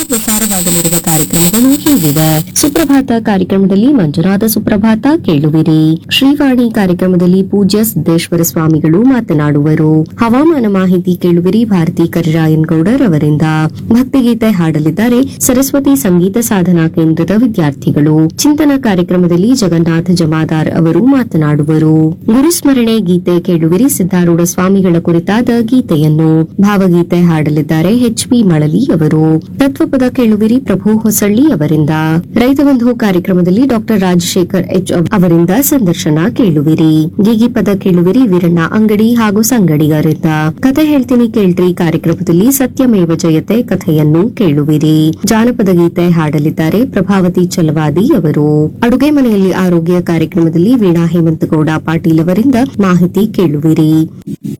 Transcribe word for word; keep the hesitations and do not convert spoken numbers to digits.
ಪ್ರಸಾರವಾಗಲಿರುವ ಕಾರ್ಯಕ್ರಮಗಳು ಹೀಗಿವೆ. ಸುಪ್ರಭಾತ ಕಾರ್ಯಕ್ರಮದಲ್ಲಿ ಮಂಜುನಾಥ ಸುಪ್ರಭಾತ ಕೇಳುವಿರಿ. ಶ್ರೀವಾಣಿ ಕಾರ್ಯಕ್ರಮದಲ್ಲಿ ಪೂಜ್ಯ ಸಿದ್ದೇಶ್ವರ ಸ್ವಾಮಿಗಳು ಮಾತನಾಡುವರು. ಹವಾಮಾನ ಮಾಹಿತಿ ಕೇಳುವಿರಿ. ಭಾರತಿ ಕರಿರಾಯನ್ ಗೌಡರ್ ಅವರಿಂದ ಭಕ್ತಿಗೀತೆ ಹಾಡಲಿದ್ದಾರೆ ಸರಸ್ವತಿ ಸಂಗೀತ ಸಾಧನಾ ಕೇಂದ್ರದ ವಿದ್ಯಾರ್ಥಿಗಳು. ಚಿಂತನ ಕಾರ್ಯಕ್ರಮದಲ್ಲಿ ಜಗನ್ನಾಥ ಜಮಾದಾರ್ ಅವರು ಮಾತನಾಡುವರು. ಗುರುಸ್ಮರಣೆ ಗೀತೆ ಕೇಳುವಿರಿ. ಸಿದ್ದಾರೂಢ ಸ್ವಾಮಿಗಳ ಕುರಿತಾದ ಗೀತೆಯನ್ನು ಭಾವಗೀತೆ ಹಾಡಲಿದ್ದಾರೆ ಎಚ್ ಪಿ ಮಳಲಿ ಅವರು. ತತ್ವಪದ ಕೇಳುವಿರಿ. ಪ್ರಭು ಹೊಸಳ್ಳಿ ಅವರಿಂದ. ರೈತ ಬಂಧು ಕಾರ್ಯಕ್ರಮದಲ್ಲಿ ಡಾಕ್ಟರ್ ರಾಜಶೇಖರ್ ಎಚ್ ಅವರಿಂದ ಸಂದರ್ಶನ ಕೇಳುವಿರಿ. ಗೀಗಿ ಪದ ಕೇಳುವಿರಿ. ವೀರಣ್ಣ ಅಂಗಡಿ ಹಾಗೂ ಸಂಗಡಿಗರಿಂದ. ಕಥೆ ಹೇಳ್ತೀನಿ ಕೇಳ್ರಿ ಕಾರ್ಯಕ್ರಮದಲ್ಲಿ ಸತ್ಯಮೇವ ಜಯತೆ ಕಥೆಯನ್ನು ಕೇಳುವಿರಿ. ಜಾನಪದ ಗೀತೆ ಹಾಡಲಿದ್ದಾರೆ ಪ್ರಭಾವತಿ ಚಲವಾದಿ ಅವರು. ಅಡುಗೆ ಮನೆಯಲ್ಲಿ ಆರೋಗ್ಯ ಕಾರ್ಯಕ್ರಮದಲ್ಲಿ ವೀಣಾ ಹೇಮಂತಗೌಡ ಪಾಟೀಲ್ ಅವರಿಂದ ಮಾಹಿತಿ ಕೇಳುವಿರಿ.